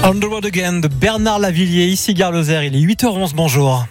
On the Road Again de Bernard Lavilliers, ici Gare Lozère, il est 8h11, bonjour.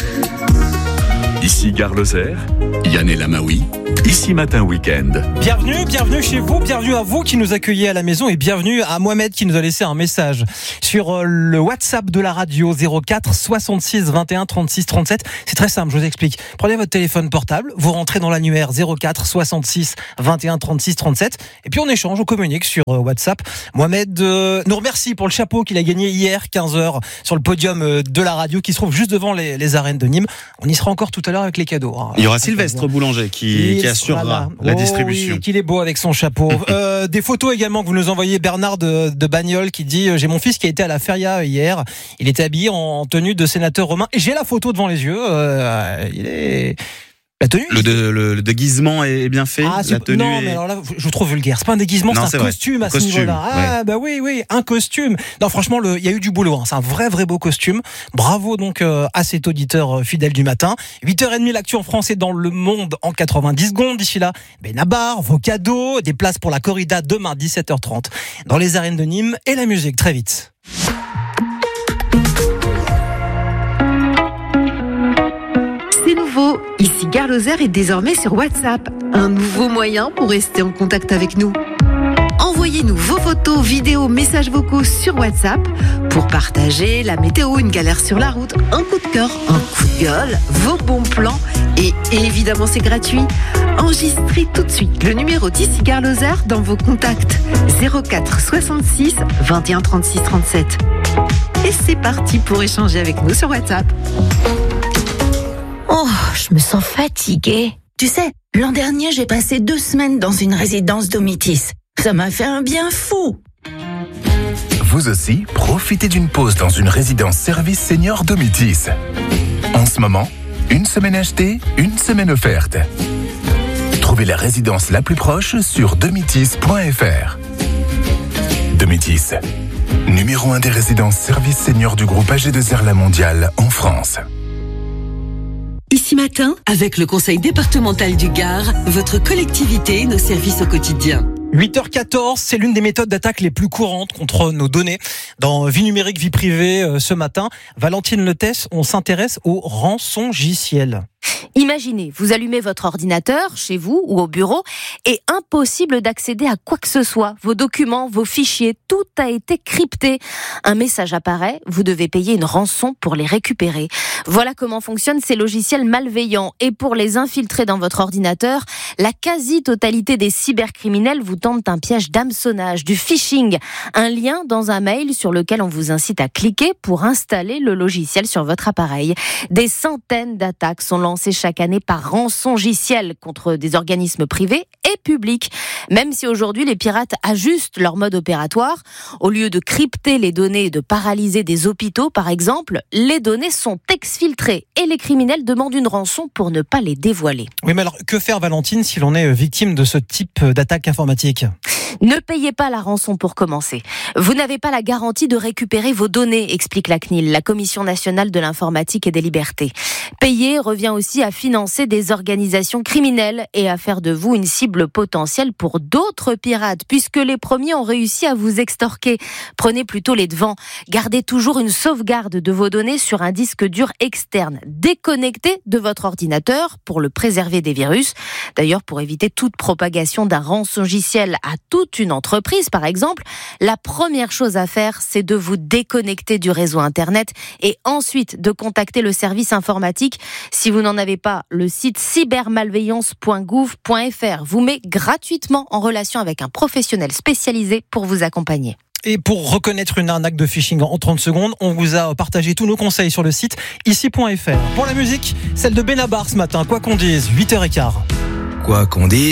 Ici Gare Lozère, Yann et Lamaoui, ici Matin Week-end. Bienvenue chez vous, bienvenue à vous qui nous accueillez à la maison et bienvenue à Mohamed qui nous a laissé un message sur le WhatsApp de la radio 04 66 21 36 37. C'est très simple, je vous explique. Prenez votre téléphone portable, vous rentrez dans l'annuaire 04 66 21 36 37 et puis on échange, on communique sur WhatsApp. Mohamed nous remercie pour le chapeau qu'il a gagné hier 15h sur le podium de la radio qui se trouve juste devant les arènes de Nîmes. On y sera encore tout à l'heure avec les cadeaux. Il y aura Sylvestre Boulanger qui assurera la distribution. Oui, qu'il est beau avec son chapeau. Des photos également que vous nous envoyez. Bernard de Bagnoles qui dit j'ai mon fils qui a été à la feria hier. Il était habillé en tenue de sénateur romain et j'ai la photo devant les yeux. Il est... La tenue le déguisement est bien fait. La tenue non, mais alors là, je vous trouve vulgaire. C'est pas un déguisement, c'est un costume à ce niveau-là. Ah, ouais. bah oui, un costume. Non, franchement, il y a eu du boulot. C'est un vrai beau costume. Bravo donc à cet auditeur fidèle du matin. 8h30, l'actu en français dans le monde en 90 secondes. D'ici là, Benabar, vos cadeaux, des places pour la corrida demain 17h30 dans les arènes de Nîmes et la musique très vite. C'est nouveau, ici Gare Lozère est désormais sur WhatsApp. Un nouveau moyen pour rester en contact avec nous. Envoyez-nous vos photos, vidéos, messages vocaux sur WhatsApp pour partager la météo, une galère sur la route, un coup de cœur, un coup de gueule, vos bons plans et évidemment c'est gratuit. Enregistrez tout de suite le numéro d'ici Gare Lozère dans vos contacts 04 66 21 36 37. Et c'est parti pour échanger avec nous sur WhatsApp. Oh, je me sens fatiguée. Tu sais, l'an dernier, j'ai passé 2 semaines dans une résidence Domitis. Ça m'a fait un bien fou. Vous aussi, profitez d'une pause dans une résidence service senior Domitis. En ce moment, 1 semaine achetée, 1 semaine offerte. Trouvez la résidence la plus proche sur domitis.fr. Domitis, numéro 1 des résidences service senior du groupe AG2R La Mondiale en France. Ici Matin, avec le Conseil départemental du Gard, votre collectivité et nos services au quotidien. 8h14, c'est l'une des méthodes d'attaque les plus courantes contre nos données. Dans Vie numérique, vie privée, ce matin, Valentine Letès, on s'intéresse aux rançongiciels. Imaginez, vous allumez votre ordinateur, chez vous ou au bureau, et impossible d'accéder à quoi que ce soit. Vos documents, vos fichiers, tout a été crypté. Un message apparaît, vous devez payer une rançon pour les récupérer. Voilà comment fonctionnent ces logiciels malveillants. Et pour les infiltrer dans votre ordinateur, la quasi-totalité des cybercriminels vous tentent un piège d'hameçonnage, du phishing, un lien dans un mail sur lequel on vous incite à cliquer pour installer le logiciel sur votre appareil. Des centaines d'attaques sont lancées chaque année par rançongiciel contre des organismes privés et publics. Même si aujourd'hui les pirates ajustent leur mode opératoire, au lieu de crypter les données et de paralyser des hôpitaux par exemple, les données sont exfiltrées et les criminels demandent une rançon pour ne pas les dévoiler. Oui, mais alors que faire Valentine si l'on est victime de ce type d'attaque informatique ? Ne payez pas la rançon pour commencer. Vous n'avez pas la garantie de récupérer vos données, explique la CNIL, la Commission nationale de l'informatique et des libertés. Payer revient aussi à financer des organisations criminelles et à faire de vous une cible potentielle pour d'autres pirates, puisque les premiers ont réussi à vous extorquer. Prenez plutôt les devants. Gardez toujours une sauvegarde de vos données sur un disque dur externe, déconnecté de votre ordinateur pour le préserver des virus. D'ailleurs, pour éviter toute propagation d'un rançongiciel à toute une entreprise, par exemple, la première chose à faire, c'est de vous déconnecter du réseau Internet et ensuite de contacter le service informatique. Si vous n'en avez pas, le site cybermalveillance.gouv.fr vous met gratuitement en relation avec un professionnel spécialisé pour vous accompagner. Et pour reconnaître une arnaque de phishing en 30 secondes, on vous a partagé tous nos conseils sur le site ici.fr. Pour la musique, celle de Benabar ce matin, quoi qu'on dise, 8h15. Quoi qu'on dise.